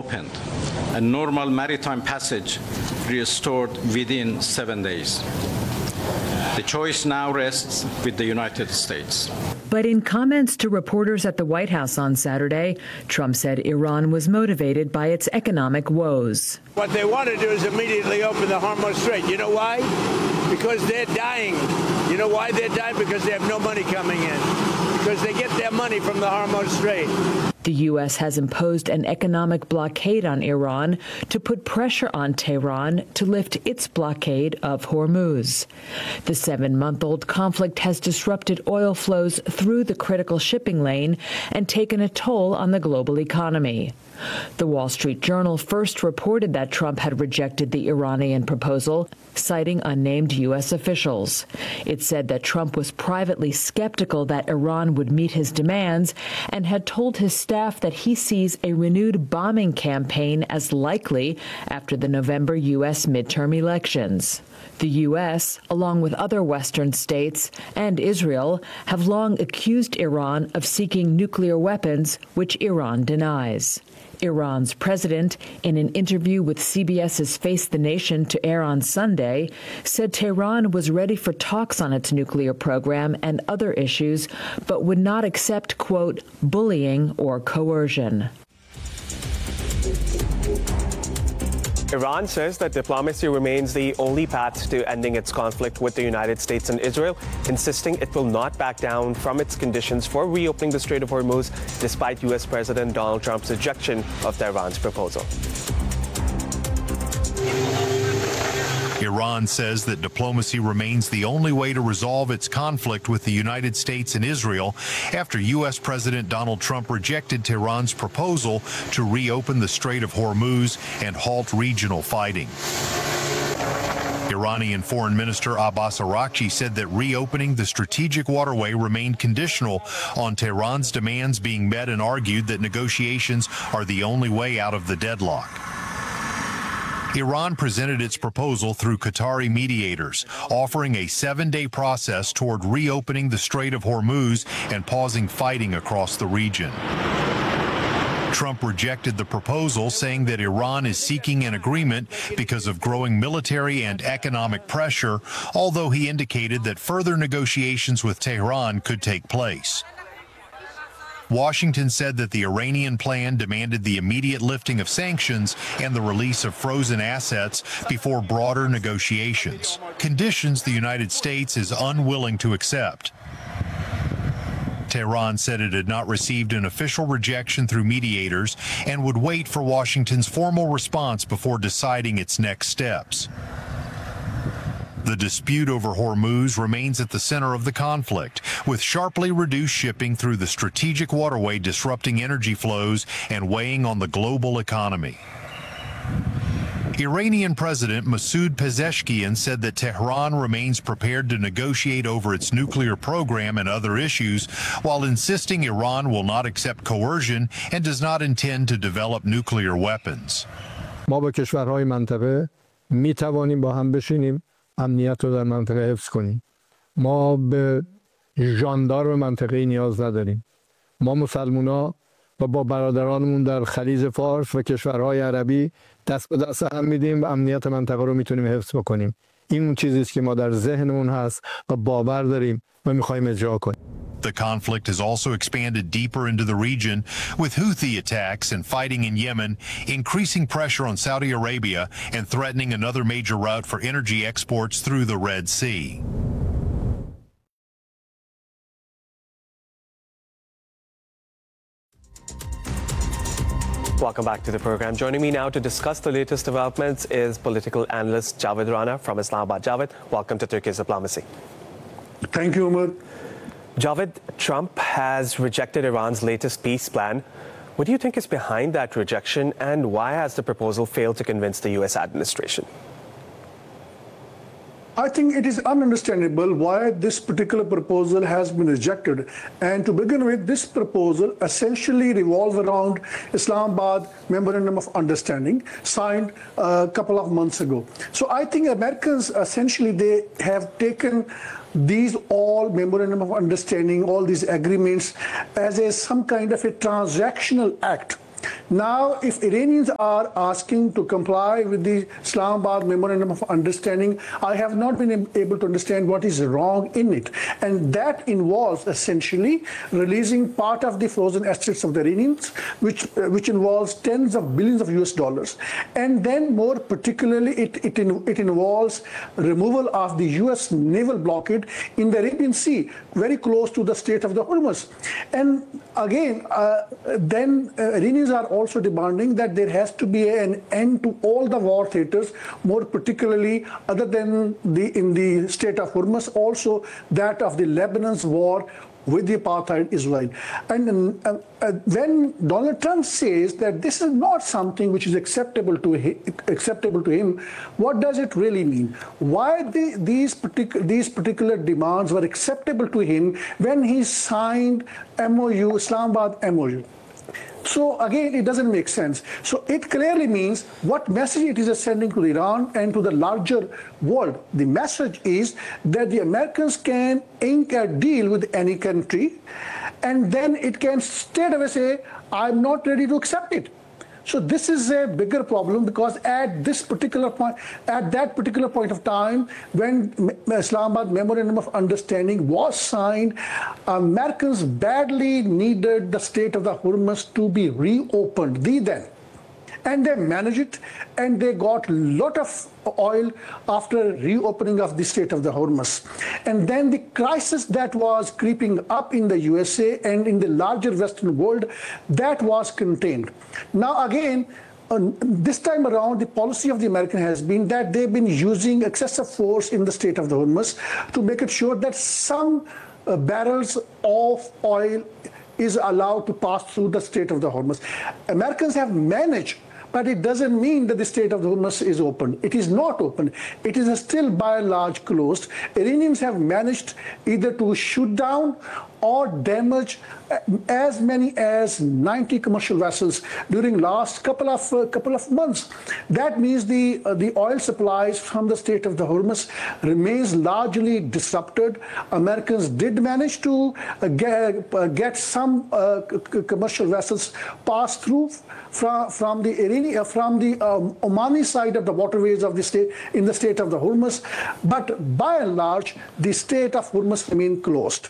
reopened and normal maritime passage restored within 7 days. The choice now rests with the United States. But in comments to reporters at the White House on Saturday, Trump said Iran was motivated by its economic woes. What they want to do is immediately open the Hormuz Strait. You know why? Because they're dying. You know why they're dying? Because they have no money coming in. Because they get their money from the Hormuz Strait. The U.S. has imposed an economic blockade on Iran to put pressure on Tehran to lift its blockade of Hormuz. The 7-month-old conflict has disrupted oil flows through the critical shipping lane and taken a toll on the global economy. The Wall Street Journal first reported that Trump had rejected the Iranian proposal, citing unnamed U.S. officials. It said that Trump was privately skeptical that Iran would meet his demands and had told his staff that he sees a renewed bombing campaign as likely after the November U.S. midterm elections. The U.S., along with other Western states and Israel, have long accused Iran of seeking nuclear weapons, which Iran denies. Iran's president, in an interview with CBS's Face the Nation to air on Sunday, said Tehran was ready for talks on its nuclear program and other issues, but would not accept, quote, bullying or coercion. Iran says that diplomacy remains the only path to ending its conflict with the United States and Israel, insisting it will not back down from its conditions for reopening the Strait of Hormuz, despite U.S. President Donald Trump's rejection of Tehran's proposal. Iran says that diplomacy remains the only way to resolve its conflict with the United States and Israel after U.S. President Donald Trump rejected Tehran's proposal to reopen the Strait of Hormuz and halt regional fighting. Iranian Foreign Minister Abbas Araghchi said that reopening the strategic waterway remained conditional on Tehran's demands being met and argued that negotiations are the only way out of the deadlock. Iran presented its proposal through Qatari mediators, offering a 7-day process toward reopening the Strait of Hormuz and pausing fighting across the region. Trump rejected the proposal, saying that Iran is seeking an agreement because of growing military and economic pressure, although he indicated that further negotiations with Tehran could take place. Washington said that the Iranian plan demanded the immediate lifting of sanctions and the release of frozen assets before broader negotiations, conditions the United States is unwilling to accept. Tehran said it had not received an official rejection through mediators and would wait for Washington's formal response before deciding its next steps. The dispute over Hormuz remains at the center of the conflict, with sharply reduced shipping through the strategic waterway disrupting energy flows and weighing on the global economy. Iranian President Masoud Pezeshkian said that Tehran remains prepared to negotiate over its nuclear program and other issues, while insisting Iran will not accept coercion and does not intend to develop nuclear weapons. ما با کشورهای منطقه میتوانیم با هم بشینیم امنیت رو در منطقه حفظ کنیم. ما به ژاندارم منطقه‌ای نیاز نداریم. ما مسلمونا و با برادرانمون در خلیج فارس و کشورهای عربی دست به دست هم میدیم و امنیت منطقه رو میتونیم حفظ بکنیم. این اون چیزی است که ما در ذهنمون هست و باور داریم و میخوایم اجرا کنیم. The conflict has also expanded deeper into the region, with Houthi attacks and fighting in Yemen increasing pressure on Saudi Arabia and threatening another major route for energy exports through the Red Sea. Welcome back to the program. Joining me now to discuss the latest developments is political analyst Javed Rana from Islamabad. Javed, welcome to Turkey's Diplomacy. Thank you, Umar. Javed, Trump has rejected Iran's latest peace plan. What do you think is behind that rejection, and why has the proposal failed to convince the U.S. administration? I think it is ununderstandable why this particular proposal has been rejected. And to begin with, this proposal essentially revolves around Islamabad Memorandum of Understanding signed a couple of months ago. So I think Americans essentially, they have taken these all Memorandum of Understanding, all these agreements as some kind of a transactional act Now, if Iranians are asking to comply with the Islamabad Memorandum of Understanding, I have not been able to understand what is wrong in it. And that involves essentially releasing part of the frozen assets of the Iranians, which involves tens of billions of US dollars. And then more particularly, it involves removal of the US naval blockade in the Arabian Sea, very close to the Strait of the Hormuz. And again, then Iranians are also demanding that there has to be an end to all the war theaters, more particularly other than in the Strait of Hormuz, also that of the Lebanon's war with the apartheid Israel. And when Donald Trump says that this is not something which is acceptable to him, what does it really mean? Why these particular demands were acceptable to him when he signed MOU, Islamabad MOU? So again, it doesn't make sense. So it clearly means what message it is sending to Iran and to the larger world. The message is that the Americans can ink a deal with any country, and then it can straight away say, I'm not ready to accept it. So this is a bigger problem, because at that particular point of time, when Islamabad Memorandum of Understanding was signed, Americans badly needed the Strait of the Hormuz to be reopened, and they managed it, and they got a lot of oil after reopening of the Strait of the Hormuz. And then the crisis that was creeping up in the USA and in the larger Western world, that was contained. Now again, this time around, the policy of the American has been that they've been using excessive force in the Strait of the Hormuz to make it sure that some barrels of oil is allowed to pass through the Strait of the Hormuz. Americans have managed, but it doesn't mean that the Strait of the Hormuz is open. It is not open. It is still by and large closed. Iranians have managed either to shoot down or damage as many as 90 commercial vessels during last couple of months. That means the oil supplies from the Strait of the Hormuz remains largely disrupted. Americans did manage to get some commercial vessels passed through from the Omani side of the waterways of the state in the Strait of the Hormuz, but by and large the Strait of Hormuz remain closed.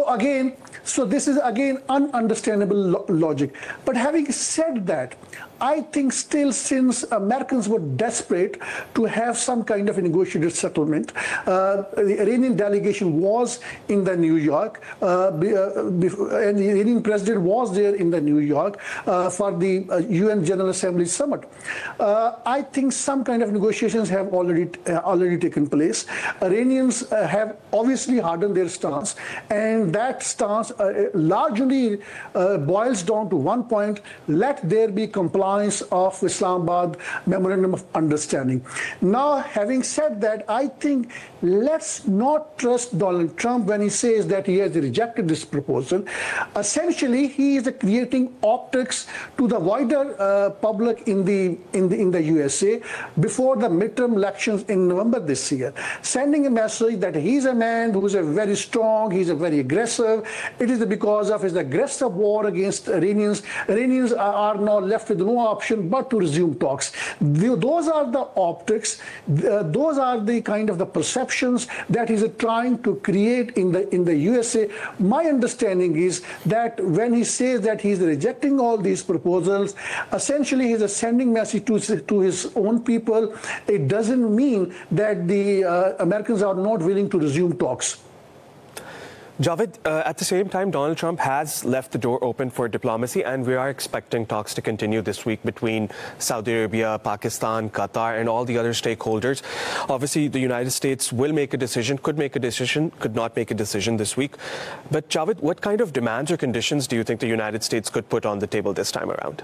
So this is again ununderstandable logic. But having said that, I think still, since Americans were desperate to have some kind of a negotiated settlement, the Iranian delegation was in the New York, and the Iranian president was there in the New York for the UN General Assembly summit. I think some kind of negotiations have already taken place. Iranians have obviously hardened their stance, and that stance largely boils down to one point: let there be compliance of Islamabad Memorandum of Understanding. Now, having said that, I think let's not trust Donald Trump when he says that he has rejected this proposal. Essentially, he is creating optics to the wider public in the USA before the midterm elections in November this year, sending a message that he's a man who is a very strong, he's a very aggressive. It is because of his aggressive war against Iranians. Iranians are now left with no option but to resume talks. Those are the optics. Those are the kind of the perceptions that he's trying to create in the USA. My understanding is that when he says that he's rejecting all these proposals, essentially he's sending message to his own people. It doesn't mean that the Americans are not willing to resume talks. Javed, at the same time, Donald Trump has left the door open for diplomacy, and we are expecting talks to continue this week between Saudi Arabia, Pakistan, Qatar, and all the other stakeholders. Obviously, the United States will make a decision, could make a decision, could not make a decision this week. But Javed, what kind of demands or conditions do you think the United States could put on the table this time around?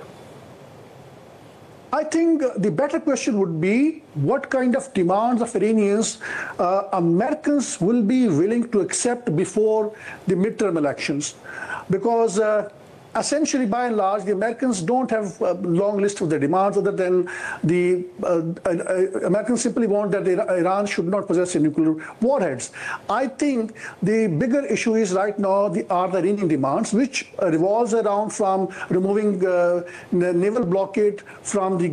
I think the better question would be what kind of demands of Iranians Americans will be willing to accept before the midterm elections. Because essentially, by and large, the Americans don't have a long list of their demands other than the Americans simply want that Iran should not possess nuclear warheads. I think the bigger issue is right now the Iranian demands, which revolves around from removing naval blockade from the